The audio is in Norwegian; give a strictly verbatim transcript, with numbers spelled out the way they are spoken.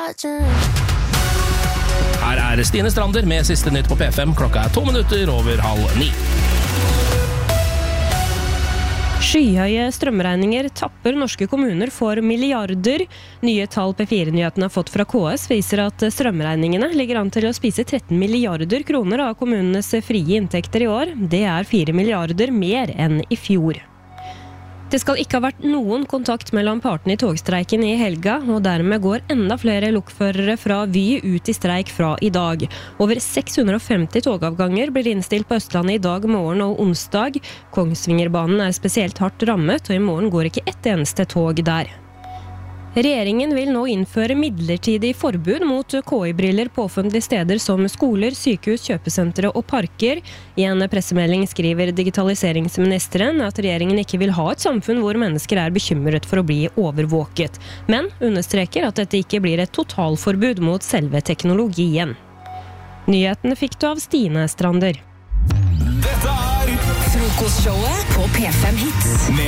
watching. Her er Stine Strander med siste nytt på P fem. Klokka er to minutter over halv ni. Skyhøye strømregninger tapper norske kommuner for milliarder. Nye tall P fire-nyheten har fått fra K S viser at strømregningene ligger an til å spise tretten milliarder kroner av kommunenes frie inntekter i år. Det er fire milliarder mer enn i fjor. Det skal ikke ha vært noen kontakt mellom partene i togstreiken i helga, og dermed går enda flere lokførere fra Vy ut i streik fra i dag. Over seks hundre og femti togavganger blir innstilt på Østlandet i dag, morgen og onsdag. Kongsvingerbanen er spesielt hardt rammet, og i morgen går ikke ett eneste tog der. Regjeringen vil nå innføre midlertidig forbud mot K I-briller på offentlige steder som skoler, sykehus, kjøpesentre og parker. I en pressemelding skriver digitaliseringsministeren at regjeringen ikke vil ha et samfunn hvor mennesker er bekymret for å bli overvåket, men understreker at dette ikke blir et totalforbud mot selve teknologien. Nyhetene fikk du av Stine Strander. Dette er Frokostshowet på P fem Hits. med